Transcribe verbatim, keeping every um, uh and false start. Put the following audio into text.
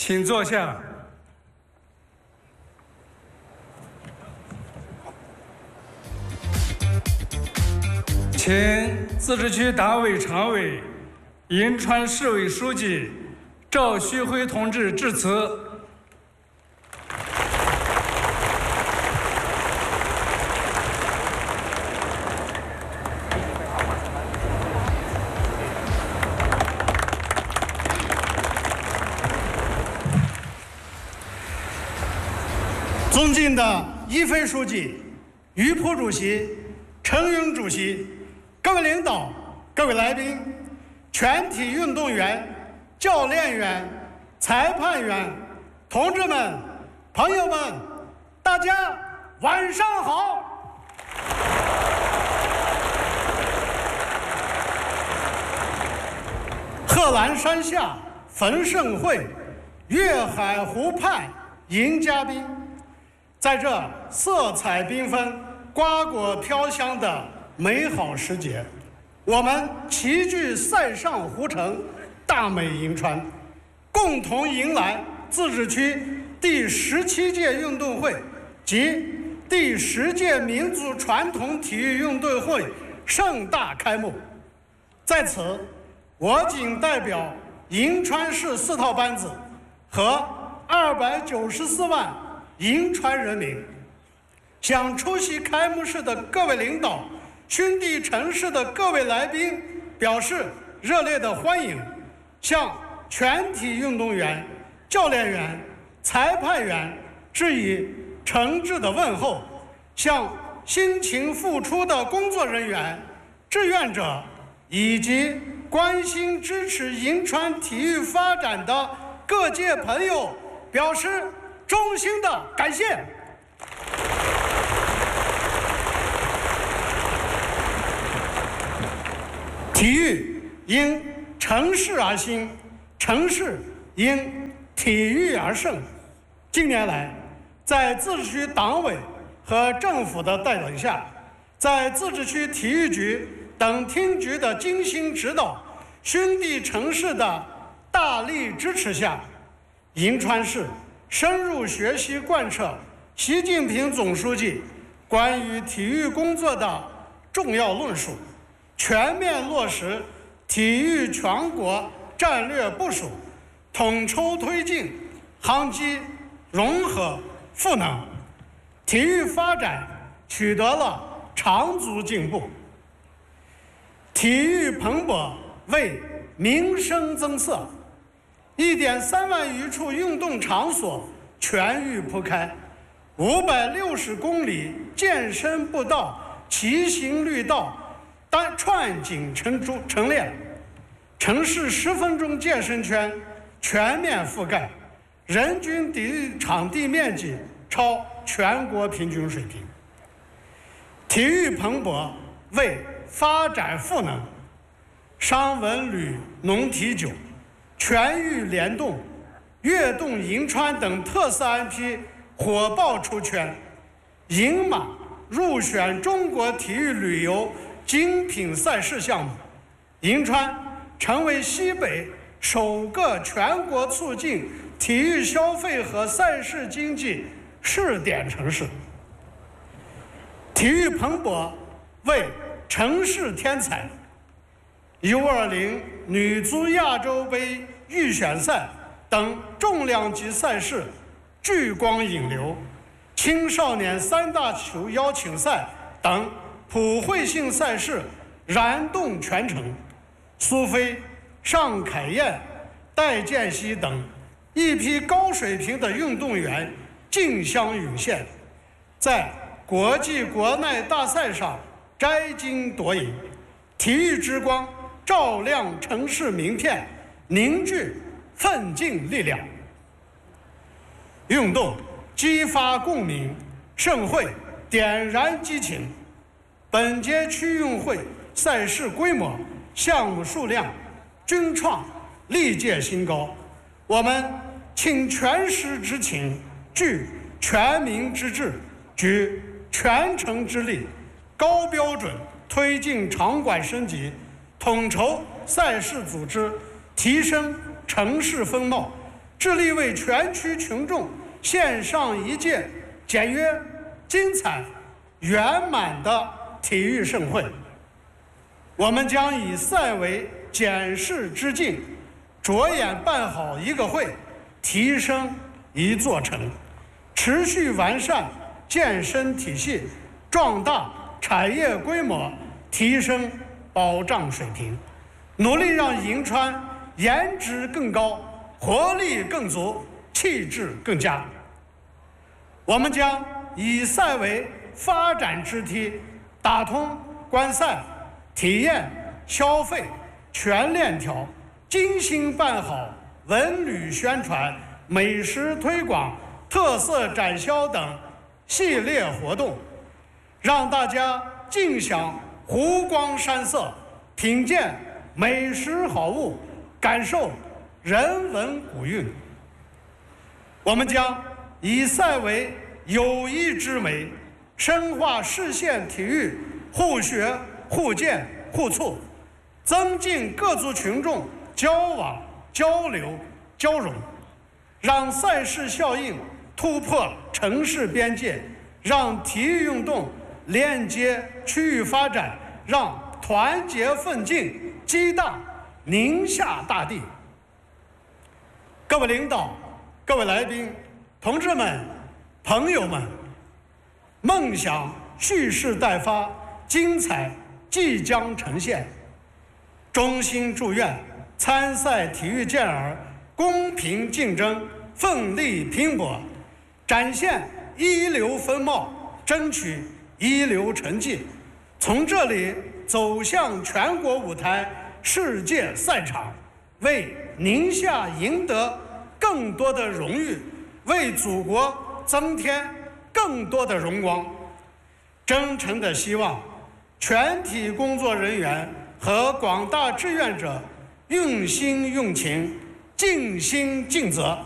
请坐下。请自治区党委常委、银川市委书记赵旭辉同志致辞。 尊敬的一飞书记、于普主席、陈云主席、各位领导、各位来宾、全体运动员、教练员、裁判员、同志们、朋友们，大家晚上好！贺兰山下焚盛会，粤海湖畔迎嘉宾。在这色彩缤纷、瓜果飘香的美好时节，我们齐聚塞上湖城大美银川，共同迎来自治区第十七届运动会及第十届民族传统体育运动会盛大开幕。在此，我谨代表银川市四套班子和二百九十四万银川人民，向出席开幕式的各位领导、兄弟城市的各位来宾表示热烈的欢迎，向全体运动员、教练员、裁判员致以诚挚的问候，向辛勤付出的工作人员、志愿者以及关心支持银川体育发展的各界朋友表示衷心的感谢。体育因城市而兴，城市因体育而盛。近年来，在自治区党委和政府的带领下，在自治区体育局等厅局的精心指导、兄弟城市的大力支持下，银川市深入学习贯彻习近平总书记关于体育工作的重要论述，全面落实体育全国战略部署，统筹推进夯基融合赋能，体育发展取得了长足进步。体育蓬勃为民生增色，一点三万余处运动场所全域铺开，五百六十公里健身步道、骑行绿道单串紧成珠成链，城市十分钟健身圈全面覆盖，人均体育场地面积超全国平均水平。体育蓬勃为发展赋能，商文旅农体酒全域联动，跃动银川等特色 I P 火爆出圈，银马入选中国体育旅游精品赛事项目，银川成为西北首个全国促进体育消费和赛事经济试点城市。体育蓬勃为城市添彩， U 二零 女足亚洲杯预选赛等重量级赛事聚光引流，青少年三大球邀请赛等普惠性赛事燃动全城，苏菲、尚凯燕、戴建熙等一批高水平的运动员竞相涌现，在国际国内大赛上摘金夺银，体育之光照亮城市名片，凝聚奋进力量。运动激发共鸣，盛会点燃激情。本届区运会赛事规模、项目数量均创历届新高，我们倾全市之情，聚全民之智，举全城之力，高标准推进场馆升级，统筹赛事组织，提升城市风貌， 致力为全区群众献上一届简约、精彩、圆满的体育盛会。我们将以赛为检视之镜，着眼办好一个会，提升一座城，持续完善健身体系，壮大产业规模，提升保障水平，努力让银川颜值更高，活力更足，气质更佳。我们将以赛为发展之梯，打通观赛、体验、消费全链条，精心办好文旅宣传、美食推广、特色展销等系列活动，让大家尽享湖光山色，品鉴美食好物，感受人文古韵。我们将以赛为友谊之媒，深化市县体育互学互鉴互促，增进各族群众交往交流交融，让赛事效应突破城市边界，让体育运动链接区域发展，让团结奋进激荡宁夏大地。各位领导、各位来宾、同志们、朋友们，梦想蓄势待发，精彩即将呈现。衷心祝愿参赛体育健儿公平竞争，奋力拼搏，展现一流风貌，争取一流成绩，从这里走向全国舞台、世界赛场，为宁夏赢得更多的荣誉，为祖国增添更多的荣光。真诚的希望全体工作人员和广大志愿者用心用情，尽心尽责。